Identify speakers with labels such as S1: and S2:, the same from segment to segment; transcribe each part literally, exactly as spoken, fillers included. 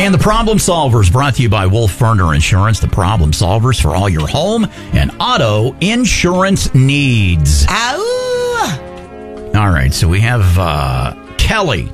S1: And the Problem Solvers, brought to you by Wolf Ferner Insurance. The Problem Solvers for all your home and auto insurance needs.
S2: Ow!
S1: All right, so we have uh, Kelly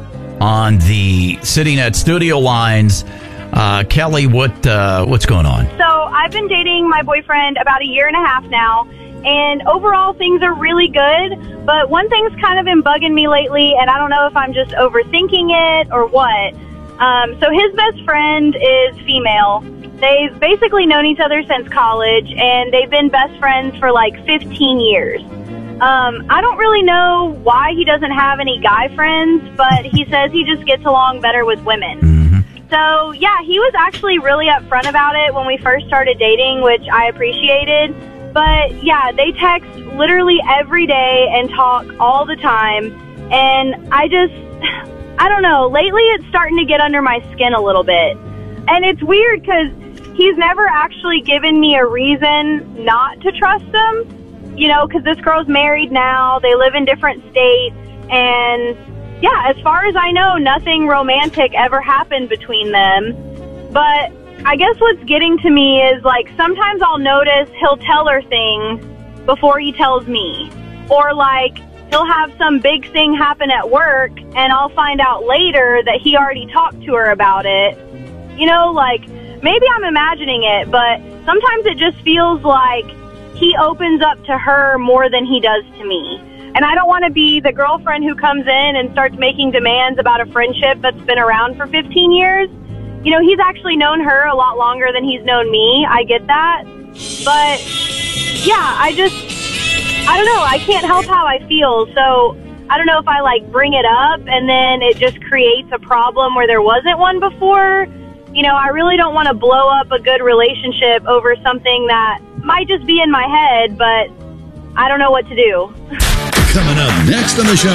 S1: on the CityNet studio lines. Uh, Kelly, what uh, what's going on?
S3: So I've been dating my boyfriend about a year and a half now, and overall things are really good, but one thing's kind of been bugging me lately, and I don't know if I'm just overthinking it or what. Um, so his best friend is female. They've basically known each other since college, and they've been best friends for like fifteen years. Um, I don't really know why he doesn't have any guy friends, but he says he just gets along better with women.
S1: Mm-hmm.
S3: So, yeah, he was actually really upfront about it when we first started dating, which I appreciated. But, yeah, they text literally every day and talk all the time. And I just, I don't know, lately it's starting to get under my skin a little bit. And it's weird because he's never actually given me a reason not to trust him. You know, because this girl's married now, they live in different states, and yeah, as far as I know, nothing romantic ever happened between them. But I guess what's getting to me is, like, sometimes I'll notice he'll tell her things before he tells me. Or, like, he'll have some big thing happen at work, and I'll find out later that he already talked to her about it. You know, like, maybe I'm imagining it, but sometimes it just feels like he opens up to her more than he does to me. And I don't want to be the girlfriend who comes in and starts making demands about a friendship that's been around for fifteen years. You know, he's actually known her a lot longer than he's known me. I get that. But, yeah, I just, I don't know. I can't help how I feel. So I don't know if I, like, bring it up and then it just creates a problem where there wasn't one before. You know, I really don't want to blow up a good relationship over something that might just be in my head, but I don't know what to do.
S4: Coming up next on the show.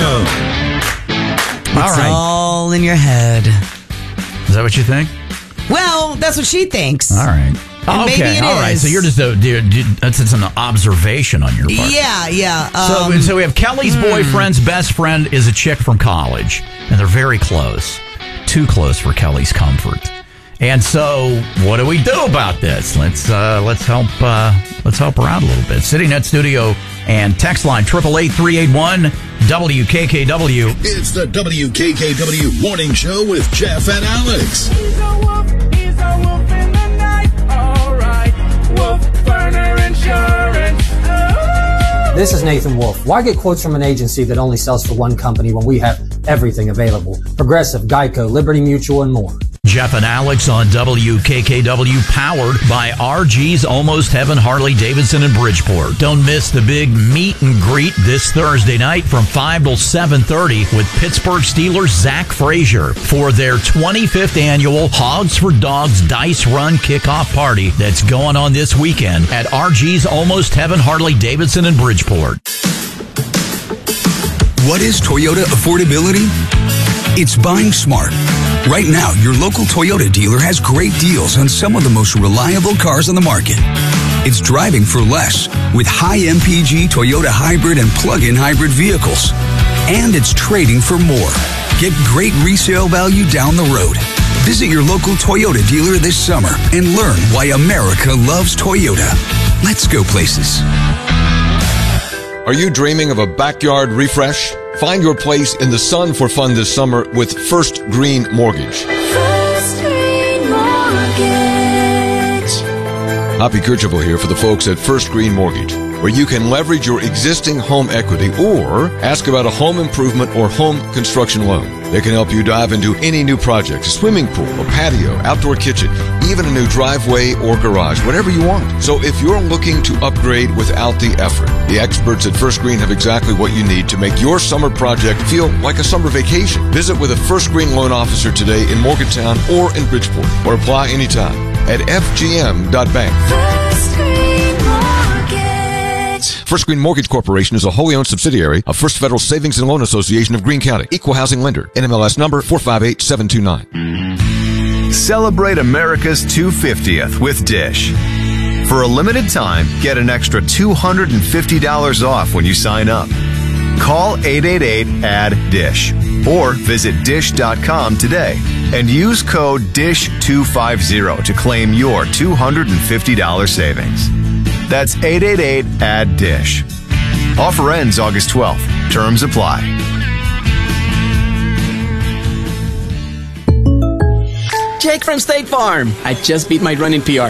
S1: All
S2: It's
S1: right.
S2: all in your head.
S1: Is that what you think?
S2: Well, that's what she thinks.
S1: All right.
S2: And
S1: okay.
S2: maybe it
S1: All right.
S2: is.
S1: So you're just a, dude, dude, that's just an observation on your part.
S2: Yeah, yeah.
S1: So,
S2: Um,
S1: so we have Kelly's
S2: hmm.
S1: boyfriend's best friend is a chick from college, and they're very close, too close for Kelly's comfort. And so, what do we do about this? Let's uh, let's help uh, let's help her out a little bit. CityNet Studio and text line triple eight three eight one W K K W.
S4: It's the W K K W Morning Show with Jeff and Alex.
S5: He's a wolf, he's a wolf in the night. All right, Wolf Ferner Insurance. Oh.
S6: This is Nathan Wolf. Why get quotes from an agency that only sells for one company when we have everything available? Progressive, Geico, Liberty Mutual, and more.
S1: Jeff and Alex on W K K W, powered by R G's Almost Heaven Harley Davidson in Bridgeport. Don't miss the big meet and greet this Thursday night from five till seven thirty with Pittsburgh Steelers Zach Frazier for their twenty-fifth annual Hogs for Dogs Dice Run kickoff party that's going on this weekend at R G's Almost Heaven Harley Davidson in Bridgeport.
S7: What is Toyota affordability? It's buying smart. Right now, your local Toyota dealer has great deals on some of the most reliable cars on the market. It's driving for less with high M P G Toyota hybrid and plug-in hybrid vehicles. And it's trading for more. Get great resale value down the road. Visit your local Toyota dealer this summer and learn why America loves Toyota. Let's go places.
S8: Are you dreaming of a backyard refresh? Find your place in the sun for fun this summer with First Green Mortgage.
S9: First Green Mortgage.
S8: Hoppy Kercheval here for the folks at First Green Mortgage, where you can leverage your existing home equity or ask about a home improvement or home construction loan. They can help you dive into any new project, a swimming pool, a patio, outdoor kitchen, even a new driveway or garage, whatever you want. So if you're looking to upgrade without the effort, the experts at First Green have exactly what you need to make your summer project feel like a summer vacation. Visit with a First Green loan officer today in Morgantown or in Bridgeport, or apply anytime at f g m dot bank.
S9: First Green Mortgage.
S8: First Green Mortgage Corporation is a wholly owned subsidiary of First Federal Savings and Loan Association of Greene County. Equal housing lender. N M L S number four five eight seven two nine.
S10: Celebrate America's two hundred fiftieth with Dish. For a limited time, get an extra two hundred fifty dollars off when you sign up. Call eight eight eight, A D D I S H or visit dish dot com today and use code D I S H two fifty to claim your two hundred fifty dollars savings. That's eight eight eight, A D D I S H. Offer ends August twelfth. Terms apply.
S11: Jake from State Farm. I just beat my running P R.